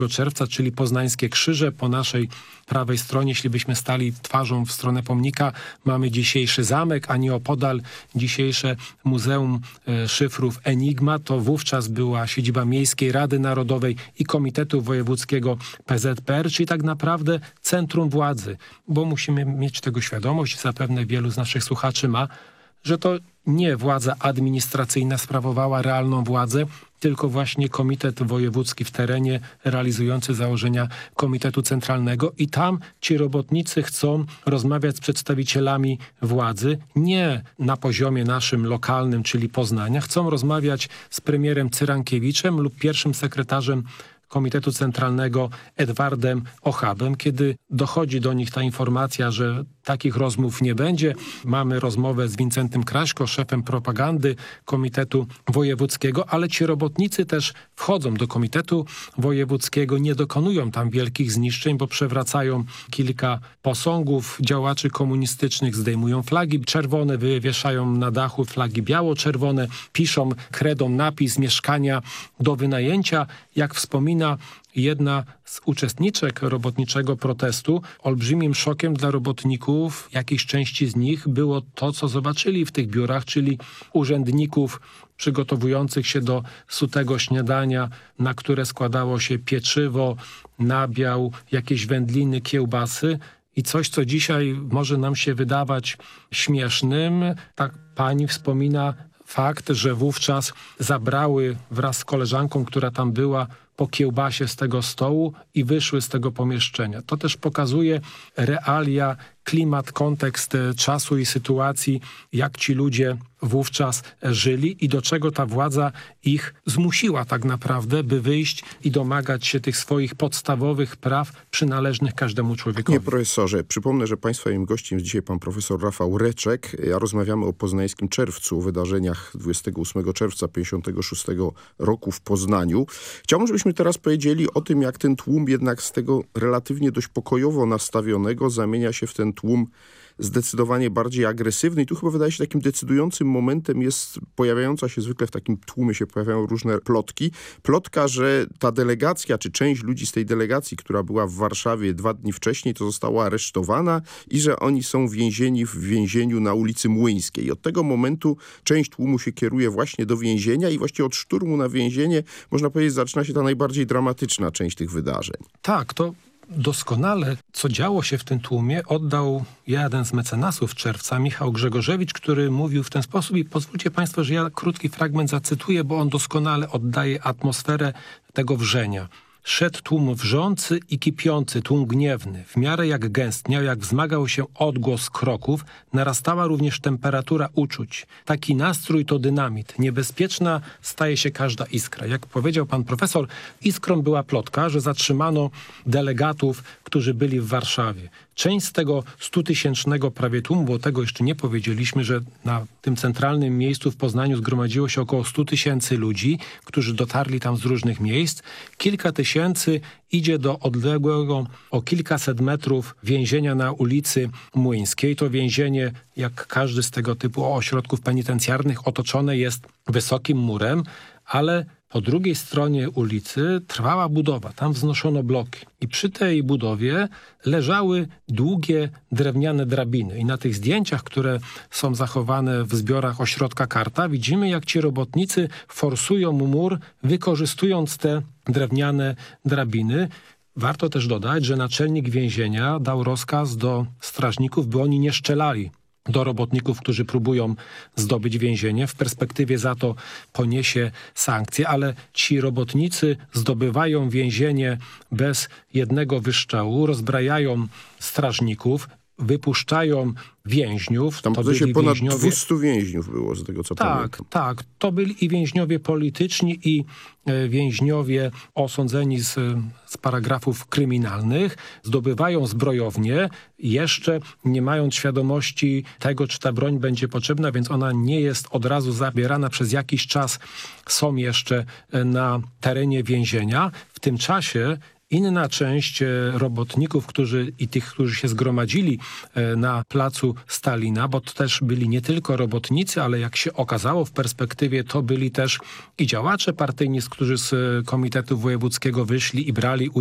czerwca, czyli Poznańskie Krzyże. Po naszej prawej stronie, jeśli byśmy stali twarzą w stronę pomnika, mamy dzisiejszy zamek, a nieopodal dzisiejsze Muzeum Szyfrów Enigma. To wówczas była siedziba Miejskiej Rady Narodowej i Komitetu Wojewódzkiego PZPR, czyli tak naprawdę centrum władzy, bo musimy mieć tego świadomość, zapewne wielu z naszych słuchaczy ma, że to nie władza administracyjna sprawowała realną władzę, tylko właśnie Komitet Wojewódzki w terenie realizujący założenia Komitetu Centralnego i tam ci robotnicy chcą rozmawiać z przedstawicielami władzy, nie na poziomie naszym lokalnym, czyli Poznania, chcą rozmawiać z premierem Cyrankiewiczem lub pierwszym sekretarzem Komitetu Centralnego Edwardem Ochabem. Kiedy dochodzi do nich ta informacja, że takich rozmów nie będzie, mamy rozmowę z Wincentym Kraśko, szefem propagandy Komitetu Wojewódzkiego, ale ci robotnicy też wchodzą do Komitetu Wojewódzkiego, nie dokonują tam wielkich zniszczeń, bo przewracają kilka posągów działaczy komunistycznych, zdejmują flagi czerwone, wywieszają na dachu flagi biało-czerwone, piszą kredą napis mieszkania do wynajęcia. Jak wspomina jedna z uczestniczek robotniczego protestu, olbrzymim szokiem dla robotników, jakiejś części z nich, było to, co zobaczyli w tych biurach, czyli urzędników przygotowujących się do sutego śniadania, na które składało się pieczywo, nabiał, jakieś wędliny, kiełbasy. I coś, co dzisiaj może nam się wydawać śmiesznym, tak pani wspomina fakt, że wówczas zabrały wraz z koleżanką, która tam była, po kiełbasie z tego stołu i wyszły z tego pomieszczenia. To też pokazuje realia, klimat, kontekst czasu i sytuacji, jak ci ludzie wówczas żyli i do czego ta władza ich zmusiła tak naprawdę, by wyjść i domagać się tych swoich podstawowych praw przynależnych każdemu człowiekowi. Nie, profesorze, przypomnę, że państwa moim gościem jest dzisiaj pan profesor Rafał Reczek, a rozmawiamy o poznańskim czerwcu, o wydarzeniach 28 czerwca 1956 roku w Poznaniu. Chciałbym, żebyśmy teraz powiedzieli o tym, jak ten tłum jednak z tego relatywnie dość pokojowo nastawionego zamienia się w ten tłum zdecydowanie bardziej agresywny i tu chyba wydaje się takim decydującym momentem jest pojawiająca się zwykle w takim tłumie się pojawiają różne plotki. Plotka, że ta delegacja, czy część ludzi z tej delegacji, która była w Warszawie 2 dni wcześniej, to została aresztowana i że oni są więzieni w więzieniu na ulicy Młyńskiej. I od tego momentu część tłumu się kieruje właśnie do więzienia i właściwie od szturmu na więzienie, można powiedzieć, zaczyna się ta najbardziej dramatyczna część tych wydarzeń. Tak, to doskonale, co działo się w tym tłumie, oddał jeden z mecenasów czerwca, Michał Grzegorzewicz, który mówił w ten sposób i pozwólcie państwo, że ja krótki fragment zacytuję, bo on doskonale oddaje atmosferę tego wrzenia. Szedł tłum wrzący i kipiący, tłum gniewny. W miarę jak gęstniał, jak wzmagał się odgłos kroków, narastała również temperatura uczuć. Taki nastrój to dynamit. Niebezpieczna staje się każda iskra. Jak powiedział pan profesor, iskrą była plotka, że zatrzymano delegatów, którzy byli w Warszawie. Część z tego 100-tysięcznego prawie tłumu, bo tego jeszcze nie powiedzieliśmy, że na tym centralnym miejscu w Poznaniu zgromadziło się około 100 000 ludzi, którzy dotarli tam z różnych miejsc. Kilka tysięcy idzie do odległego o kilkaset metrów więzienia na ulicy Młyńskiej. To więzienie, jak każdy z tego typu ośrodków penitencjarnych, otoczone jest wysokim murem, ale po drugiej stronie ulicy trwała budowa. Tam wznoszono bloki. I przy tej budowie leżały długie drewniane drabiny. I na tych zdjęciach, które są zachowane w zbiorach ośrodka Karta, widzimy, jak ci robotnicy forsują mur, wykorzystując te drewniane drabiny. Warto też dodać, że naczelnik więzienia dał rozkaz do strażników, by oni nie strzelali do robotników, którzy próbują zdobyć więzienie. W perspektywie za to poniesie sankcje, ale ci robotnicy zdobywają więzienie bez jednego wyszczału, rozbrajają strażników, wypuszczają więźniów. Tam to się ponad 200 więźniów było, z tego co pamiętam. Tak. To byli i więźniowie polityczni, i więźniowie osądzeni z paragrafów kryminalnych. Zdobywają zbrojownię, jeszcze nie mając świadomości tego, czy ta broń będzie potrzebna, więc ona nie jest od razu zabierana. Przez jakiś czas są jeszcze na terenie więzienia. W tym czasie Inna część robotników, i tych, którzy się zgromadzili na placu Stalina, bo to też byli nie tylko robotnicy, ale jak się okazało w perspektywie, to byli też i działacze partyjni, którzy z Komitetu Wojewódzkiego wyszli i brali